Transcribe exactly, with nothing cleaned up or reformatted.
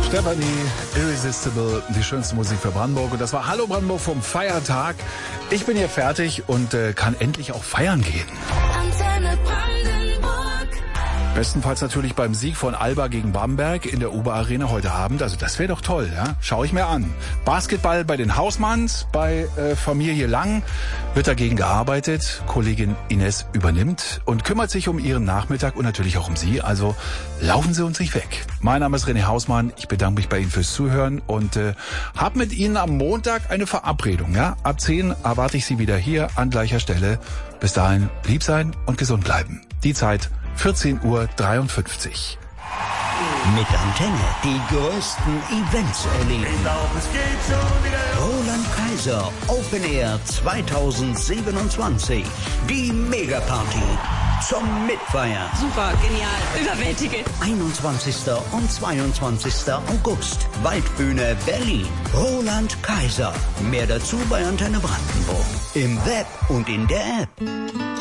Stephanie, Irresistible, die schönste Musik für Brandenburg. Und das war Hallo Brandenburg vom Feiertag. Ich bin hier fertig und äh, kann endlich auch feiern gehen. Antenne Brandenburg. Bestenfalls natürlich beim Sieg von Alba gegen Bamberg in der Uber Arena heute Abend. Also das wäre doch toll, ja? Schau ich mir an. Basketball bei den Hausmanns, bei äh, Familie Lang wird dagegen gearbeitet. Kollegin Ines übernimmt und kümmert sich um ihren Nachmittag und natürlich auch um Sie. Also laufen Sie uns nicht weg. Mein Name ist René Hausmann. Ich bedanke mich bei Ihnen fürs Zuhören und äh, habe mit Ihnen am Montag eine Verabredung. Ja? Ab zehn erwarte ich Sie wieder hier an gleicher Stelle. Bis dahin lieb sein und gesund bleiben. Die Zeit vierzehn Uhr dreiundfünfzig. Mit Antenne die größten Events erleben. Ich glaub, es geht schon wieder. Roland Kaiser Open Air zweitausendsiebenundzwanzig. Die Megaparty zum Mitfeiern. Super, genial, überwältigend. einundzwanzigster und zweiundzwanzigster August. Waldbühne Berlin. Roland Kaiser. Mehr dazu bei Antenne Brandenburg. Im Web und in der App.